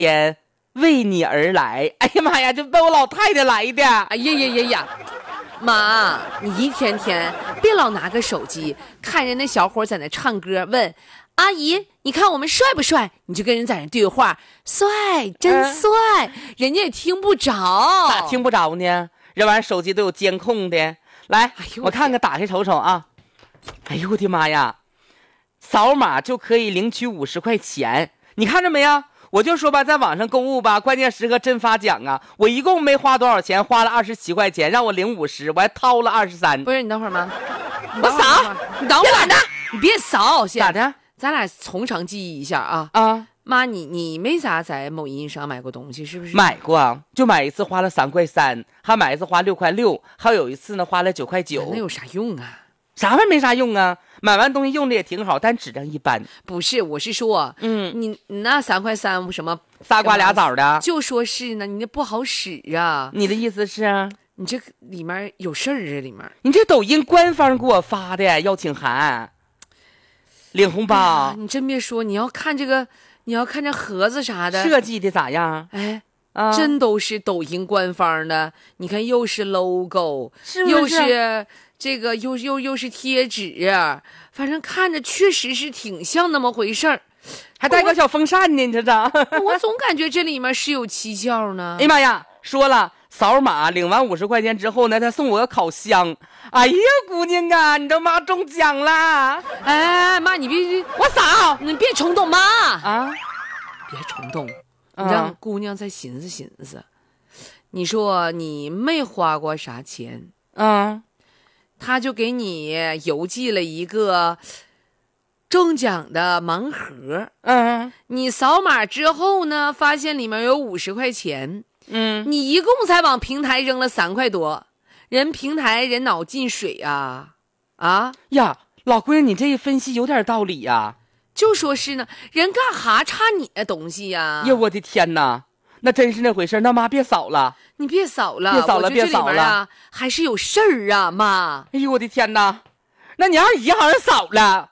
天为你而来。哎呀妈呀，这被我老太太来的。 哎呀呀呀呀，妈，你一天天别老拿个手机看人那小伙在那唱歌，问阿姨你看我们帅不帅，你就跟人在那对话，帅真帅，人家也听不着。 咋听不着呢？这玩意儿手机都有监控的。来，我看看，打开瞅瞅啊。哎呦我的妈呀，扫码就可以领取50块钱，你看着没有？我就说吧，在网上购物吧，关键时刻真发奖啊！我一共没花多少钱，花了27块钱，让我领50，我还掏了23。 不是，你等会儿吗？ 我扫， 你等会儿呢，你别扫， 咋的？ 咱俩从长计议一下啊！ 啊， 妈，你没咋在某音上买过东西是不是？ 买过，就买一次花了3块3，还买一次花6块6，还有一次呢花了9块9。 那有啥用啊？ 啥玩意儿没啥用啊？买完东西用的也挺好，但质量一般。 不是，我是说，你那3块3什么仨瓜俩枣的， 就说是呢，你那不好使啊。 你的意思是？ 你这里面有事儿啊？里面你这抖音官方给我发的邀请函，领红包。 你真别说，你要看这盒子啥的设计的咋样？ 哎。 真都是抖音官方的，你看又是 logo， 是不是？ 又是这个又是贴纸，反正看着确实是挺像那么回事儿， 还带个小风扇呢，你知道？ 我总感觉这里面是有蹊跷呢。 哎呀妈呀，说了扫码领完50块钱之后呢，他送我个烤箱。哎呀，姑娘啊，你这妈中奖啦！ 哎妈，你别我扫， 你别冲动，妈啊， 别冲动。你让姑娘再寻思寻思，你说你没花过啥钱，他就给你邮寄了一个中奖的盲盒，你扫码之后呢，发现里面有50块钱，你一共才往平台扔了3块多，人平台人脑进水啊呀，老姑娘，你这一分析有点道理呀。 就说是呢，人干哈差你的东西呀？ 呀，我的天哪，那真是那回事。那妈别扫了， 你别扫了， 别扫了，别扫了， 还是有事儿啊，妈。 哎呦我的天哪，那你二姨好像扫了。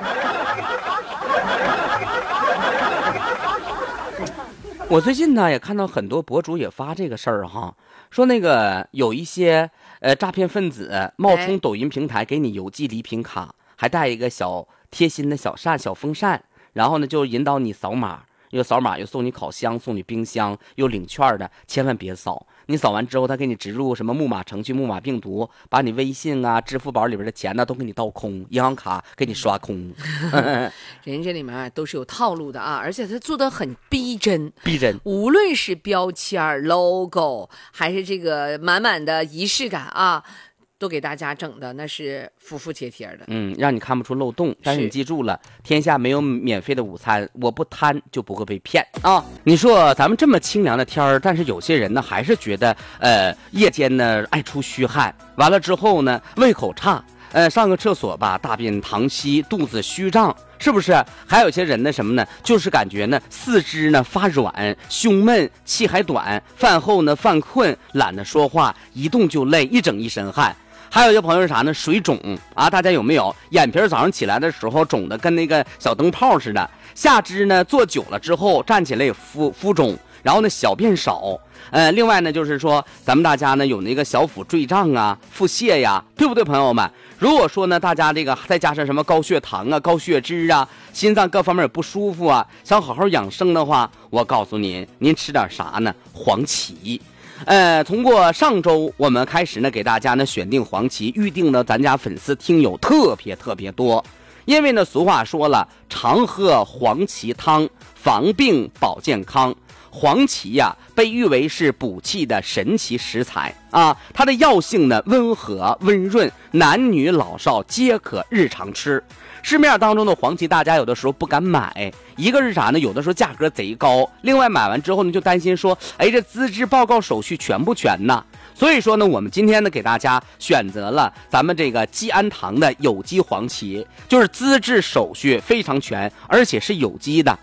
我最近呢也看到很多博主也发这个事儿哈，说那个有一些诈骗分子冒充抖音平台给你邮寄礼品卡，还带一个小贴心的小风扇，然后呢就引导你扫码，又扫码又送你烤箱，送你冰箱，又领券的，千万别扫。你扫完之后他给你植入什么木马程序、木马病毒，把你微信啊支付宝里边的钱呢都给你倒空，银行卡给你刷空。 人这里面都是有套路的啊，而且他做的很逼真，无论是标签 logo 还是这个满满的仪式感啊，都给大家整的那是服服帖帖的， 让你看不出漏洞。但是你记住了，天下没有免费的午餐，我不贪就不会被骗啊！你说咱们这么清凉的天儿，但是有些人呢还是觉得夜间呢爱出虚汗，完了之后呢胃口差，上个厕所吧大便溏稀，肚子虚胀，是不是？还有些人呢什么呢，就是感觉呢四肢呢发软，胸闷，气还短，饭后呢犯困，懒得说话，一动就累，一整一身汗。还有一些朋友是啥呢？水肿啊，大家有没有眼皮早上起来的时候肿的跟那个小灯泡似的？下肢呢坐久了之后站起来也浮肿，然后呢小便少。另外呢就是说咱们大家呢有那个小腹坠胀啊、腹泻呀，对不对，朋友们？如果说呢大家这个再加上什么高血糖啊、高血脂啊、心脏各方面不舒服啊，想好好养生的话，我告诉您吃点啥呢？黄芪。通过上周我们开始呢给大家呢选定黄芪，预定呢咱家粉丝听友特别多，因为呢俗话说了，常喝黄芪汤，防病保健康。黄芪呀被誉为是补气的神奇食材啊，它的药性呢温和温润，男女老少皆可日常吃。市面当中的黄芪大家有的时候不敢买，一个是啥呢？有的时候价格贼高，另外买完之后呢就担心说，这资质报告手续全不全呢？所以说呢我们今天呢给大家选择了咱们这个基安堂的有机黄芪，就是资质手续非常全，而且是有机的。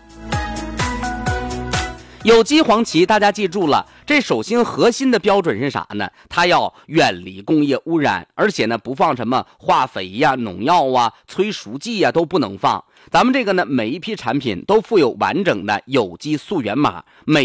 有机黄芪大家记住了，这首先核心的标准是啥呢？它要远离工业污染，而且呢不放什么化肥呀、农药啊、催熟剂呀都不能放。 咱们这个呢，每一批产品都附有完整的有机溯源码，每